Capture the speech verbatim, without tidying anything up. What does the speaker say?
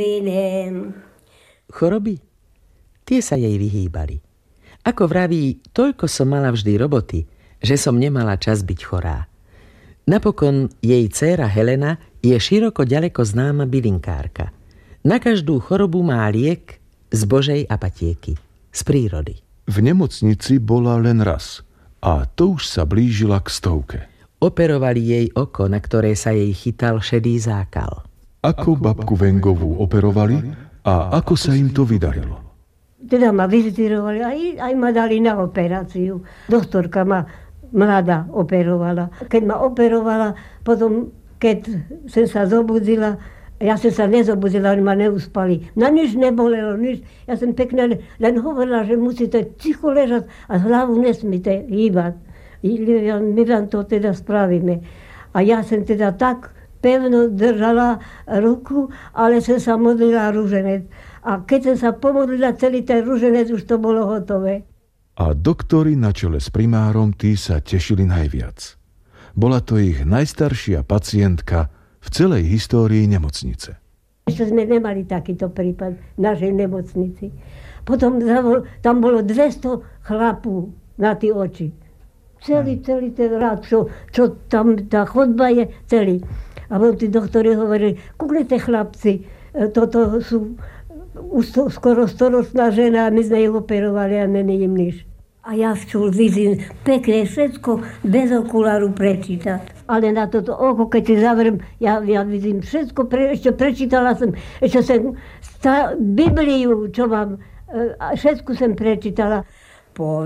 Choroby? Tie sa jej vyhýbali. Ako vraví, toľko som mala vždy roboty, že som nemala čas byť chorá. Napokon jej dcéra Helena je široko ďaleko známa bylinkárka. Na každú chorobu má liek z Božej apatieky, z prírody. V nemocnici bola len raz a to už sa blížila k stovke. Operovali jej oko, na ktoré sa jej chytal šedý zákal. Ako babku Vengovú operovali a ako sa im to vydarilo? Teda ma vizitírovali, aj, aj ma dali na operáciu. Doktorka ma mladá operovala. Keď ma operovala, potom, keď som sa zobudzila, ja som sa nezobudila, oni ma neuspali. Na nič nebolelo, nič. Ja som pekne len hovorila, že musíte ticho ležať a hlavu nesmíte hýbať. My vám to teda spravíme. A ja som teda tak pevno držala ruku, ale som sa modlila ruženec. A keď som sa pomodlila, celý ten ruženec už to bolo hotové. A doktori na čele s primárom, tí sa tešili najviac. Bola to ich najstaršia pacientka v celej histórii nemocnice. Ešte sme nemali takýto prípad v našej nemocnici. Potom tam bolo dvesto chlapú na tie oči. Celý, celý ten rád, čo, čo tam tá chodba je, celý. A potom tí doktori hovorili, kúknete chlapci, toto sú už skoro storočná žena a my sme ich operovali a není im nič. A ja včul vidím pekne všetko bez okuláru prečítať. Ale na toto oko, keď si zavriem, ja, ja vidím všetko, pre, ešte prečítala som, ešte som stá, Bibliu, čo mám, všetko som prečítala. Po